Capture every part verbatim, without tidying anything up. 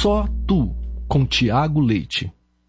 Só Tu, com Tiago Leite.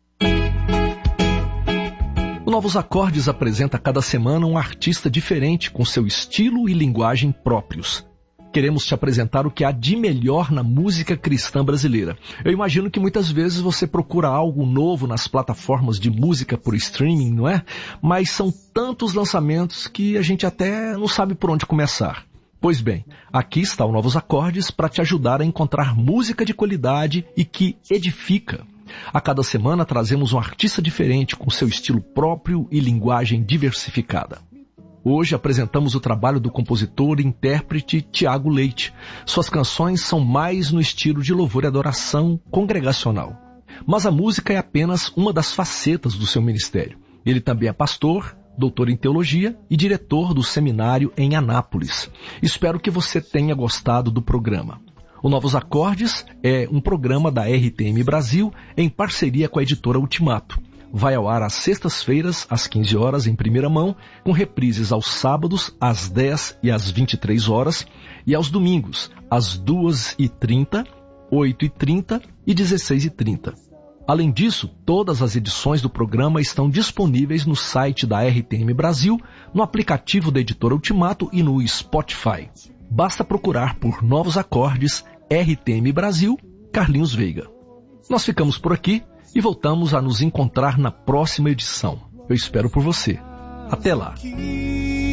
O Novos Acordes apresenta cada semana um artista diferente com seu estilo e linguagem próprios. Queremos te apresentar o que há de melhor na música cristã brasileira. Eu imagino que muitas vezes você procura algo novo nas plataformas de música por streaming, não é? Mas são tantos lançamentos que a gente até não sabe por onde começar. Pois bem, aqui está o Novos Acordes para te ajudar a encontrar música de qualidade e que edifica. A cada semana trazemos um artista diferente com seu estilo próprio e linguagem diversificada. Hoje apresentamos o trabalho do compositor e intérprete Tiago Leite. Suas canções são mais no estilo de louvor e adoração congregacional. Mas a música é apenas uma das facetas do seu ministério. Ele também é pastor, doutor em teologia e diretor do seminário em Anápolis. Espero que você tenha gostado do programa. O Novos Acordes é um programa da R T M Brasil em parceria com a editora Ultimato. Vai ao ar às sextas-feiras, às quinze horas, em primeira mão, com reprises aos sábados, às dez e às vinte e três horas, e aos domingos, às duas e trinta, oito e trinta e dezesseis e trinta. Além disso, todas as edições do programa estão disponíveis no site da R T M Brasil, no aplicativo da editora Ultimato e no Spotify. Basta procurar por Novos Acordes, R T M Brasil, Carlinhos Veiga. Nós ficamos por aqui e voltamos a nos encontrar na próxima edição. Eu espero por você. Até lá!